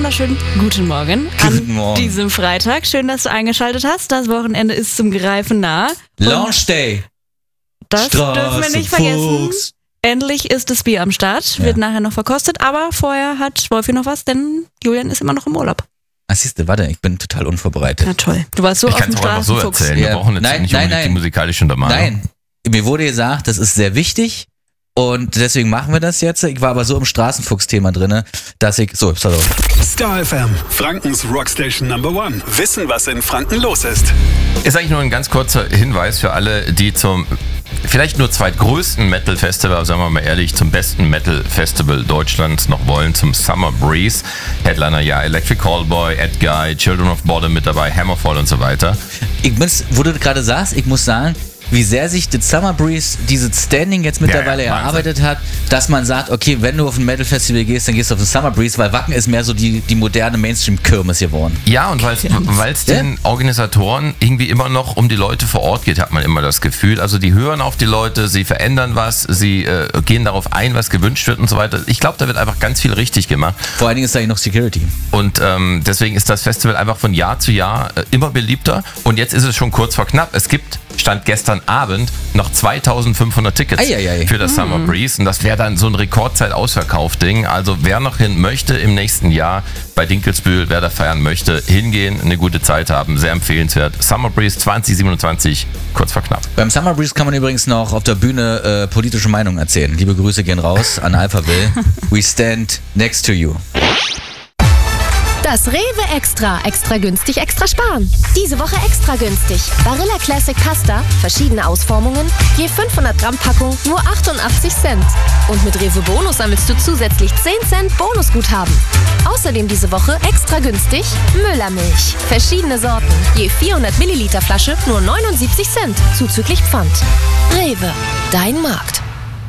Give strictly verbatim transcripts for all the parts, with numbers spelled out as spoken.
wunderschönen guten Morgen Guten an Morgen. diesem Freitag. Schön, dass du eingeschaltet hast. Das Wochenende ist zum Greifen nah. Und Launch Day. das dürfen wir nicht vergessen. Fuchs. Endlich ist das Bier am Start. Wird Ja. nachher noch verkostet. Aber vorher hat Wolfi noch was, denn Julian ist immer noch im Urlaub. Ah, siehst du, warte, ich bin total unvorbereitet. Na toll. Du warst so Ich auf kann dem es auch einfach so Straßenfuchs. erzählen. Wir Ja. brauchen jetzt Nein, nicht nein, unbedingt die nein. musikalische Untermalung. Nein, mir wurde gesagt, das ist sehr wichtig und deswegen machen wir das jetzt. Ich war aber so im Straßenfuchs-Thema drin, dass ich... So, sorry. Star F M, Frankens Rockstation Number One. Wissen, was in Franken los ist. Ist eigentlich nur ein ganz kurzer Hinweis für alle, die zum vielleicht nur zweitgrößten Metal-Festival, sagen wir mal ehrlich, zum besten Metal-Festival Deutschlands noch wollen, zum Summer Breeze. Headliner, ja, Electric Callboy, Ed Guy, Children of Bodom mit dabei, Hammerfall und so weiter. Ich muss, wo du gerade sagst, ich muss sagen, wie sehr sich das Summer Breeze dieses Standing jetzt mittlerweile Ja, ja, erarbeitet hat, dass man sagt, okay, wenn du auf ein Metal-Festival gehst, dann gehst du auf ein Summer Breeze, weil Wacken ist mehr so die, die moderne Mainstream-Kirmes geworden. Ja, und weil es Ja. den Organisatoren irgendwie immer noch um die Leute vor Ort geht, hat man immer das Gefühl. Also die hören auf die Leute, sie verändern was, sie äh, gehen darauf ein, was gewünscht wird und so weiter. Ich glaube, da wird einfach ganz viel richtig gemacht. Vor allen Dingen ist da hier noch Security. Und ähm, deswegen ist das Festival einfach von Jahr zu Jahr äh, immer beliebter. Und jetzt ist es schon kurz vor knapp. Es gibt, stand gestern Abend, noch zweitausendfünfhundert Tickets Eieiei. für das Summer Breeze. Und das wäre dann so ein Rekordzeit-Ausverkauf-Ding. Also wer noch hin möchte im nächsten Jahr bei Dinkelsbühl, wer da feiern möchte, hingehen, eine gute Zeit haben. Sehr empfehlenswert. Summer Breeze zwanzig siebenundzwanzig, kurz vor knapp. Beim Summer Breeze kann man übrigens noch auf der Bühne äh, politische Meinungen erzählen. Liebe Grüße gehen raus an Alphaville. We stand next to you. Das Rewe Extra. Extra günstig, extra sparen. Diese Woche extra günstig. Barilla Classic Pasta, verschiedene Ausformungen, je fünfhundert Gramm Packung, nur achtundachtzig Cent. Und mit Rewe Bonus sammelst du zusätzlich zehn Cent Bonusguthaben. Außerdem diese Woche extra günstig Müllermilch. Verschiedene Sorten, je vierhundert Milliliter Flasche, nur neunundsiebzig Cent, zuzüglich Pfand. Rewe, dein Markt.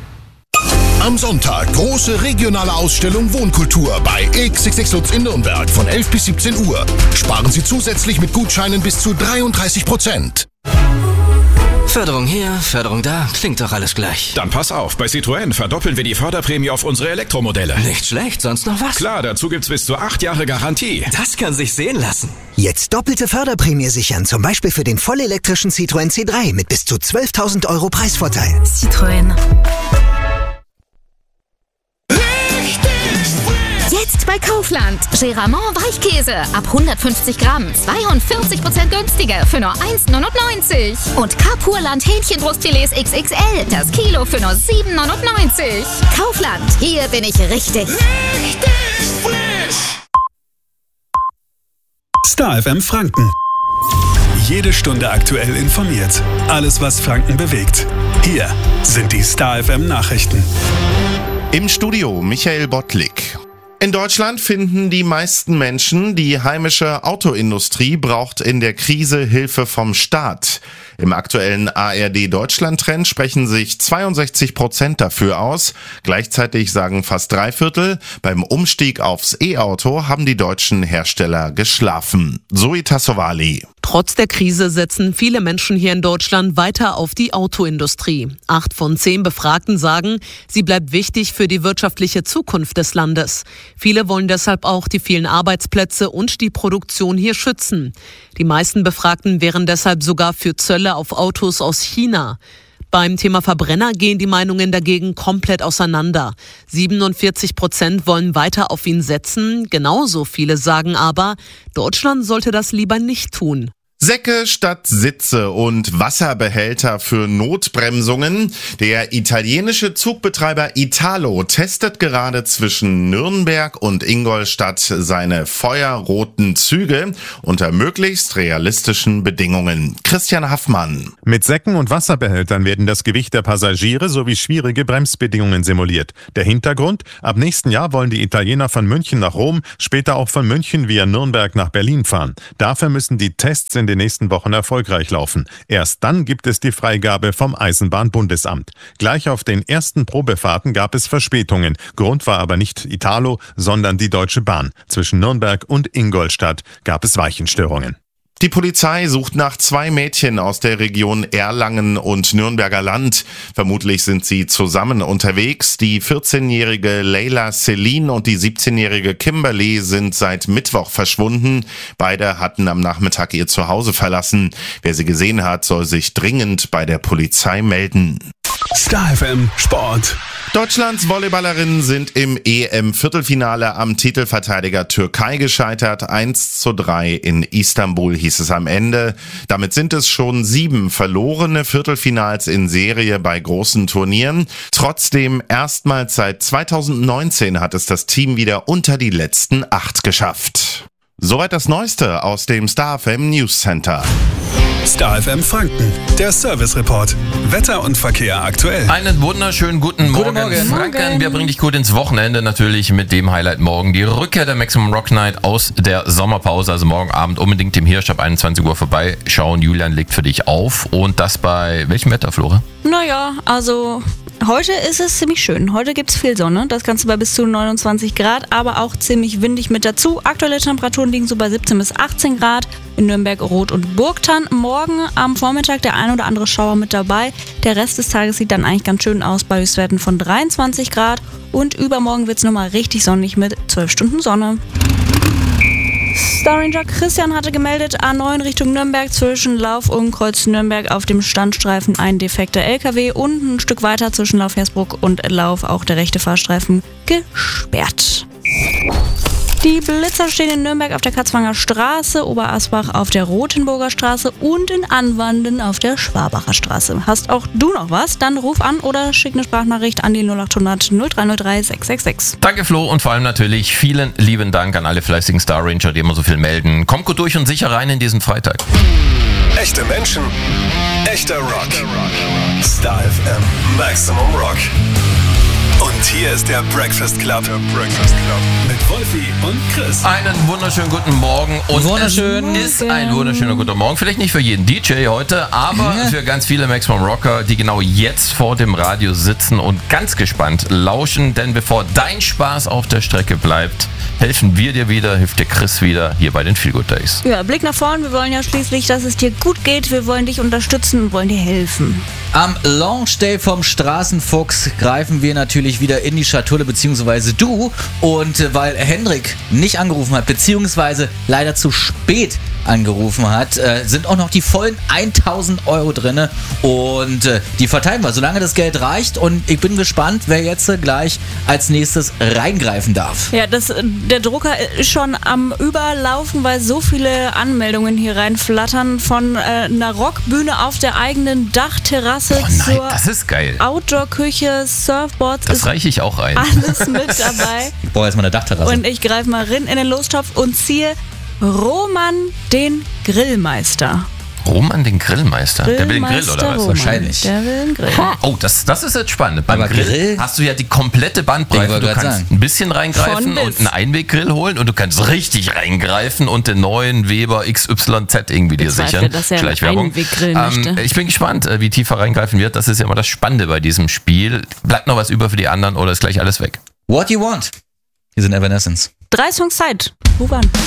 Am Sonntag große regionale Ausstellung Wohnkultur bei X X X Lutz in Nürnberg von elf bis siebzehn Uhr. Sparen Sie zusätzlich mit Gutscheinen bis zu dreiunddreißig Prozent. Förderung hier, Förderung da, klingt doch alles gleich. Dann pass auf, bei Citroën verdoppeln wir die Förderprämie auf unsere Elektromodelle. Nicht schlecht, sonst noch was? Klar, dazu gibt's bis zu acht Jahre Garantie. Das kann sich sehen lassen. Jetzt doppelte Förderprämie sichern, zum Beispiel für den vollelektrischen Citroën C drei mit bis zu zwölftausend Euro Preisvorteil. Citroën. Jetzt bei Kaufland. Geramont Weichkäse ab hundertfünfzig Gramm. zweiundvierzig Prozent günstiger für nur eins neunundneunzig. Und Carpurland Hähnchenbrustfilets X X L. Das Kilo für nur sieben neunundneunzig. Kaufland. Hier bin ich richtig. Richtig frisch. Star F M Franken. Jede Stunde aktuell informiert. Alles, was Franken bewegt. Hier sind die Star F M Nachrichten. Im Studio Michael Bottlik. In Deutschland finden die meisten Menschen, die heimische Autoindustrie braucht in der Krise Hilfe vom Staat. Im aktuellen A R D-Deutschland-Trend sprechen sich zweiundsechzig Prozent dafür aus. Gleichzeitig sagen fast drei Viertel, beim Umstieg aufs E-Auto haben die deutschen Hersteller geschlafen. Zoe Tassovali. Trotz der Krise setzen viele Menschen hier in Deutschland weiter auf die Autoindustrie. Acht von zehn Befragten sagen, sie bleibt wichtig für die wirtschaftliche Zukunft des Landes. Viele wollen deshalb auch die vielen Arbeitsplätze und die Produktion hier schützen. Die meisten Befragten wären deshalb sogar für Zölle auf Autos aus China. Beim Thema Verbrenner gehen die Meinungen dagegen komplett auseinander. siebenundvierzig Prozent wollen weiter auf ihn setzen. Genauso viele sagen aber, Deutschland sollte das lieber nicht tun. Säcke statt Sitze und Wasserbehälter für Notbremsungen. Der italienische Zugbetreiber Italo testet gerade zwischen Nürnberg und Ingolstadt seine feuerroten Züge unter möglichst realistischen Bedingungen. Christian Haffmann. Mit Säcken und Wasserbehältern werden das Gewicht der Passagiere sowie schwierige Bremsbedingungen simuliert. Der Hintergrund? Ab nächsten Jahr wollen die Italiener von München nach Rom, später auch von München via Nürnberg nach Berlin fahren. Dafür müssen die Tests in den nächsten Wochen erfolgreich laufen. Erst dann gibt es die Freigabe vom Eisenbahnbundesamt. Gleich auf den ersten Probefahrten gab es Verspätungen. Grund war aber nicht Italo, sondern die Deutsche Bahn. Zwischen Nürnberg und Ingolstadt gab es Weichenstörungen. Die Polizei sucht nach zwei Mädchen aus der Region Erlangen und Nürnberger Land. Vermutlich sind sie zusammen unterwegs. Die vierzehnjährige Leila Celine und die siebzehnjährige Kimberly sind seit Mittwoch verschwunden. Beide hatten am Nachmittag ihr Zuhause verlassen. Wer sie gesehen hat, soll sich dringend bei der Polizei melden. Star F M Sport. Deutschlands Volleyballerinnen sind im E M-Viertelfinale am Titelverteidiger Türkei gescheitert. eins zu drei in Istanbul hieß es am Ende. Damit sind es schon sieben verlorene Viertelfinals in Serie bei großen Turnieren. Trotzdem erstmals seit zweitausendneunzehn hat es das Team wieder unter die letzten acht geschafft. Soweit das Neueste aus dem Star F M News Center. Star F M Franken, der Service Report. Wetter und Verkehr aktuell. Einen wunderschönen guten Morgen, Guten Morgen. Franken. Morgen. Wir bringen dich gut ins Wochenende, natürlich mit dem Highlight morgen. Die Rückkehr der Maximum Rock Night aus der Sommerpause, also morgen Abend unbedingt im Hirsch ab einundzwanzig Uhr vorbeischauen. Julian legt für dich auf. Und das bei welchem Wetter, Flora? Naja, also heute ist es ziemlich schön. Heute gibt es viel Sonne, das Ganze bei bis zu neunundzwanzig Grad, aber auch ziemlich windig mit dazu. Aktuelle Temperaturen liegen so bei siebzehn bis achtzehn Grad in Nürnberg, Roth und Burgthann. Morgen am Vormittag der ein oder andere Schauer mit dabei. Der Rest des Tages sieht dann eigentlich ganz schön aus bei Höchstwerten von dreiundzwanzig Grad. Und übermorgen wird es nochmal richtig sonnig mit zwölf Stunden Sonne. Star Ranger Christian hatte gemeldet, A neun Richtung Nürnberg zwischen Lauf und Kreuz Nürnberg auf dem Standstreifen ein defekter L K W und ein Stück weiter zwischen Lauf Hersbruck und Lauf auch der rechte Fahrstreifen gesperrt. Die Blitzer stehen in Nürnberg auf der Katzwanger Straße, Oberasbach auf der Rothenburger Straße und in Anwanden auf der Schwabacher Straße. Hast auch du noch was? Dann ruf an oder schick eine Sprachnachricht an die null acht hundert null drei null drei sechs sechs sechs. Danke Flo und vor allem natürlich vielen lieben Dank an alle fleißigen Star Ranger, die immer so viel melden. Kommt gut durch und sicher rein in diesen Freitag. Echte Menschen, echter Rock. Star F M Maximum Rock. Und hier ist der Breakfast Club. Der Breakfast Club. Mit Wolfi und Chris. Einen wunderschönen guten Morgen. Und Wunderschön. es ist ein wunderschöner guter Morgen. Vielleicht nicht für jeden D J heute, aber Ja. für ganz viele Maximum Rocker, die genau jetzt vor dem Radio sitzen und ganz gespannt lauschen. Denn bevor dein Spaß auf der Strecke bleibt, helfen wir dir wieder, hilft dir Chris wieder hier bei den Feel Good Days. Ja, Blick nach vorn. Wir wollen ja schließlich, dass es dir gut geht. Wir wollen dich unterstützen und wollen dir helfen. Am Launch Day vom Straßenfuchs greifen wir natürlich wieder in die Schatulle, beziehungsweise du. Und äh, weil Hendrik nicht angerufen hat, beziehungsweise leider zu spät angerufen hat, äh, sind auch noch die vollen tausend Euro drin. Und äh, die verteilen wir, solange das Geld reicht. Und ich bin gespannt, wer jetzt äh, gleich als nächstes reingreifen darf. Ja, das, der Drucker ist schon am Überlaufen, weil so viele Anmeldungen hier reinflattern. Von äh, einer Rockbühne auf der eigenen Dachterrasse Oh nein, zur das ist geil. Outdoor-Küche, Surfboards. Das ist reiche ich auch ein. alles mit dabei. Ich brauche erstmal eine Dachterrasse. Und ich greife mal rein in den Lostopf und ziehe Roman den Grillmeister. Roman den Grillmeister? Der will den Grill Grillmeister oder was? Roman. Wahrscheinlich. Der will einen Grill. Oh, das, das ist jetzt spannend. Beim Aber Grill, Grill? hast du ja die komplette Ich Bandbreite. wollte Du grad kannst sagen. ein bisschen reingreifen Von und bis. einen Einweggrill holen und du kannst richtig reingreifen und den neuen Weber X Y Z irgendwie dir Bezweifle, sichern. dass er einen Schleichwerbung. Einweggrill möchte. ich bin gespannt, äh, wie tief er reingreifen wird. Das ist ja immer das Spannende bei diesem Spiel. Bleibt noch was über für die anderen oder ist gleich alles weg? What you want? Hier sind Evanescence. Drei Songs Zeit. Ruf an.